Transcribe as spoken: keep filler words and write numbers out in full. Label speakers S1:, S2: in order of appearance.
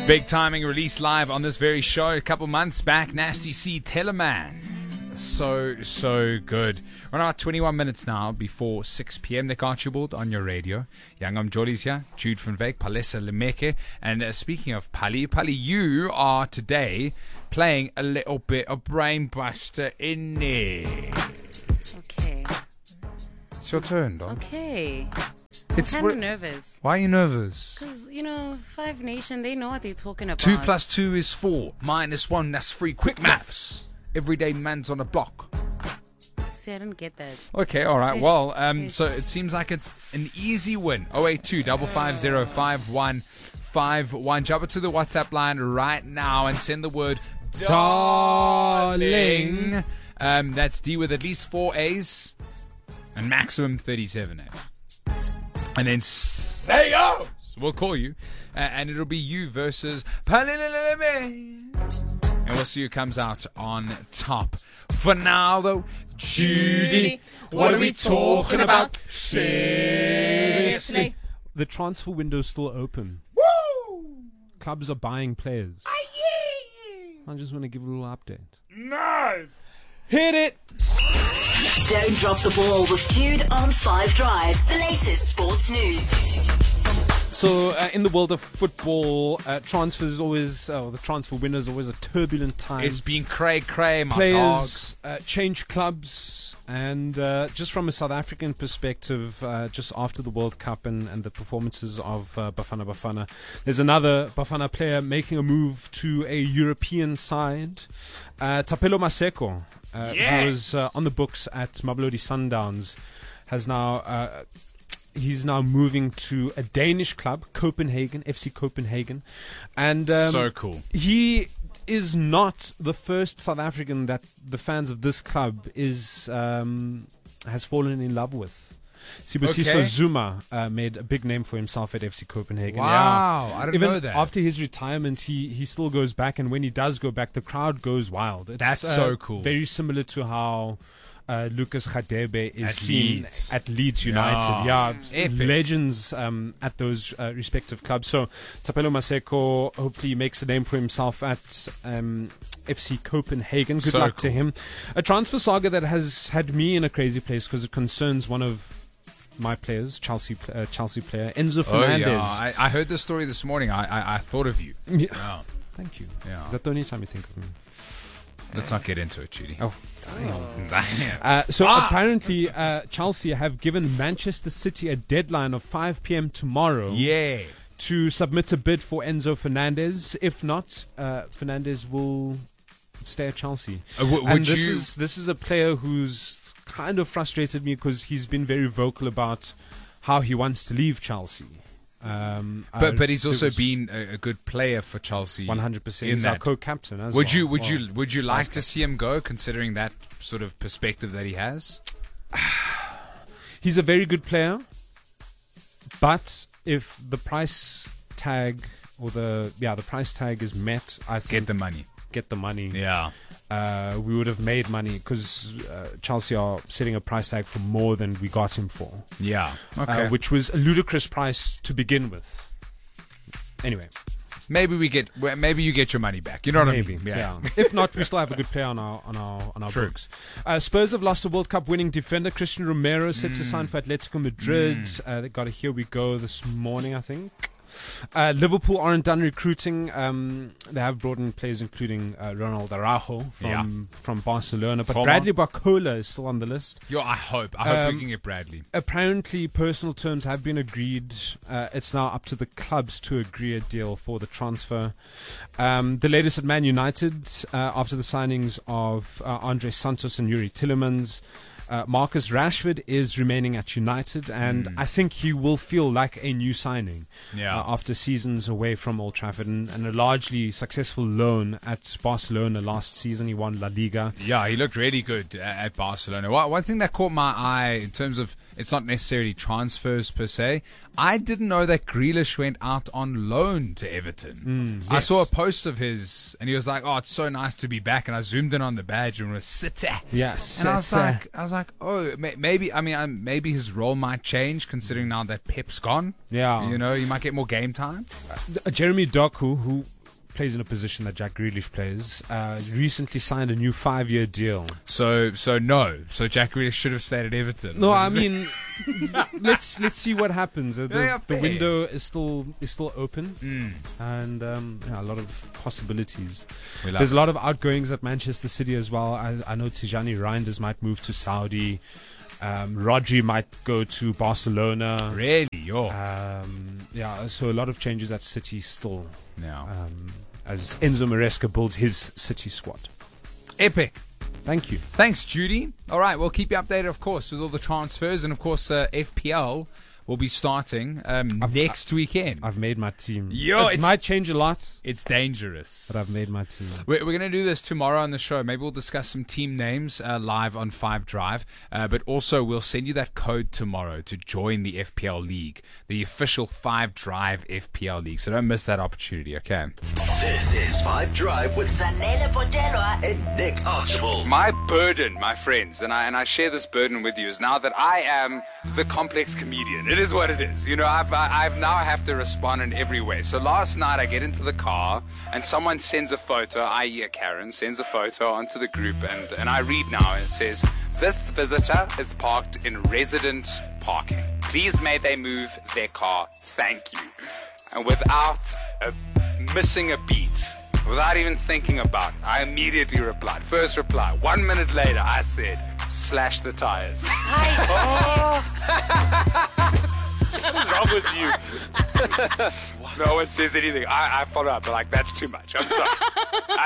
S1: Big timing release live on this very show a couple months back. Nasty C, Teleman. So, so good. We're about twenty-one minutes now before six p.m. Nick Archibald on your radio. Youngam Jolly's here. Jude van Wyk, Palesa Lemeke. And uh, speaking of Pali, Pali, you are today playing a little bit of Brainbuster in there.
S2: Okay.
S1: It's your turn, dog.
S2: Okay.
S1: It's
S2: I'm kind of nervous.
S1: Why are you nervous?
S2: Because, you know, Five Nation, they know what they're talking about.
S1: Two plus two is four. Minus one, that's three. Quick maths. Everyday man's on a block.
S2: See, I didn't get that.
S1: Okay, all right.
S2: Ish.
S1: Well, um,
S2: Ish.
S1: so it seems like it's an easy win. oh eight two, five five zero, five one five one. Jump it to the WhatsApp line right now and send the word darling. Um, that's D with at least four A's and maximum thirty-seven A's. And then say yo. So we'll call you, uh, and it'll be you versus Palilililime. And we'll see who comes out on top. For now, though, Judy, what are we talking about? Seriously.
S3: The transfer window's still open.
S1: Woo!
S3: Clubs are buying players.
S1: Aye-yee.
S3: I just want to give a little update.
S1: Nice.
S3: Hit it!
S4: Don't drop the ball with Jude on Five Drive. The latest sports news.
S3: So, uh, in the world of football, uh, transfer is always, uh, the transfer window is always a turbulent time.
S1: It's been cray cray, my
S3: Players uh, change clubs, and uh, just from a South African perspective, uh, just after the World Cup and, and the performances of uh, Bafana Bafana, there's another Bafana player making a move to a European side. Uh, Tapelo Maseko, uh,
S1: Yeah.
S3: who was uh, on the books at Mamelodi Sundowns, has now... Uh, He's now moving to a Danish club, Copenhagen, F C Copenhagen. And um,
S1: So cool.
S3: He is not the first South African that the fans of this club is um, has fallen in love with. Sibusiso
S1: Okay.
S3: Zuma uh, made a big name for himself at F C Copenhagen.
S1: Wow,
S3: Yeah.
S1: I didn't
S3: Even
S1: know that.
S3: after his retirement, he, he still goes back, and when he does go back, the crowd goes wild. It's,
S1: That's
S3: uh,
S1: so cool.
S3: Very similar to how... Uh, Lucas Radebe is
S1: At
S3: seen
S1: Leeds.
S3: at Leeds United.
S1: Yeah.
S3: Yeah,
S1: Epic.
S3: legends um, at those uh, respective clubs. So Tapelo Maseko hopefully makes a name for himself at um, F C Copenhagen. Good
S1: So
S3: luck to
S1: cool.
S3: him. A transfer saga that has had me in a crazy place because it concerns one of my players, Chelsea uh, Chelsea player Enzo
S1: Oh,
S3: Fernandez.
S1: yeah. I, I heard this story this morning. I, I, I thought of you.
S3: Yeah.
S1: Yeah.
S3: Thank you.
S1: Yeah.
S3: Is that the only time you think of me?
S1: Let's not get into it, Judy.
S3: Oh,
S1: Damn.
S3: Uh, so
S1: Ah!
S3: apparently, uh, Chelsea have given Manchester City a deadline of five p.m. tomorrow
S1: Yeah.
S3: to submit a bid for Enzo Fernandez. If not, uh, Fernandez will stay at Chelsea.
S1: Uh, w-
S3: and
S1: would
S3: this
S1: you-
S3: is this is a player who's kind of frustrated me because he's been very vocal about how he wants to leave Chelsea. Um,
S1: But
S3: uh,
S1: but he's
S3: there
S1: also
S3: was
S1: been a, a good player for Chelsea.
S3: one hundred percent.
S1: in
S3: He's our
S1: that.
S3: co-captain as
S1: Would
S3: well.
S1: you would
S3: Well,
S1: you would you like
S3: vice
S1: to see him go, considering that sort of perspective that he has?
S3: He's a very good player, but if the price tag or the yeah the price tag is met, I think
S1: Get the money.
S3: get the money.
S1: Yeah.
S3: Uh, we would have made money because uh, Chelsea are setting a price tag for more than we got him for,
S1: Yeah. Okay.
S3: uh, which was a ludicrous price to begin with. Anyway,
S1: maybe we get well, maybe you get your money back. You know what
S3: maybe
S1: I mean?
S3: yeah. If not, we still have a good player on our on our on our
S1: True.
S3: books. Uh, Spurs have lost the World Cup winning defender Christian Romero, set to sign for Atletico Madrid. Uh, they got a here we go this morning, I think. Uh, Liverpool aren't done recruiting. Um, they have brought in players including uh, Ronald Araujo from
S1: Yeah.
S3: from Barcelona, but
S1: Come on.
S3: Bradley Barcola is still on the list.
S1: Yo, I hope. I hope
S3: Um,
S1: we can get Bradley.
S3: Apparently, personal terms have been agreed. Uh, it's now up to the clubs to agree a deal for the transfer. Um, the latest at Man United, uh, after the signings of uh, Andre Santos and Yuri Tillemans, uh, Marcus Rashford is remaining at United, and I think he will feel like a new signing
S1: Yeah.
S3: uh, after seasons away from Old Trafford and, and a largely successful loan at Barcelona last season. He won La Liga.
S1: Yeah, he looked really good uh, at Barcelona. One, one thing that caught my eye in terms of, it's not necessarily transfers per se, I didn't know that Grealish went out on loan to Everton. I
S3: yes.
S1: saw a post of his, and he was like, "Oh, it's so nice to be back." And I zoomed in on the badge and it was City.
S3: Yes,
S1: And I was
S3: it's, uh,
S1: like, I was like, oh, may- maybe. I mean, um, maybe his role might change considering now that Pep's gone.
S3: Yeah.
S1: You know, he might get more game time.
S3: Uh, Jeremy Doku, who plays in a position that Jack Grealish plays, uh, recently signed a new five-year deal.
S1: So, so no. So Jack Grealish should have stayed at Everton.
S3: No, I mean, let's let's see what happens. Uh, the,
S1: Yeah, yeah,
S3: the
S1: fair.
S3: window is still is still open,
S1: Mm.
S3: and um, yeah, a lot of possibilities.
S1: We love
S3: There's
S1: it.
S3: a lot of outgoings at Manchester City as well. I, I know Tijani Reinders might move to Saudi. Um, Rodri might go to Barcelona.
S1: Really, yo.
S3: Um, yeah, so a lot of changes at City still,
S1: Now,
S3: um, as Enzo Maresca builds his City squad.
S1: epic.
S3: Thank you.
S1: Thanks, Judy. All right, we'll keep you updated, of course, with all the transfers, and of course, uh, F P L will be starting um,
S3: I've-
S1: next weekend.
S3: I've made my team.
S1: Yo,
S3: it
S1: it's-
S3: might change a lot,
S1: It's dangerous.
S3: but I've made my team.
S1: We're, we're going to do this tomorrow on the show. Maybe we'll discuss some team names uh, live on Five Drive. Uh, but also, we'll send you that code tomorrow to join the F P L League, the official Five Drive F P L League. So don't miss that opportunity, okay?
S5: This is Five Drive with
S4: Zanele Botelwa.
S5: and Nick Archibald.
S1: My burden, my friends, and I and I share this burden with you, is now that I am the complex comedian. It is what it is. You know, I've, I, I've now have to respond in every way. So last night I get into the car and someone sends a photo, that is a Karen, sends a photo onto the group, and, and I read now and it says, "This visitor is parked in resident parking. Please may they move their car. Thank you." And without a, missing a beat, without even thinking about it, I immediately replied. First reply. One minute later, I said, "Slash the tires." What's wrong with you? No one says anything. I, I follow up, but like, that's too much. I'm sorry.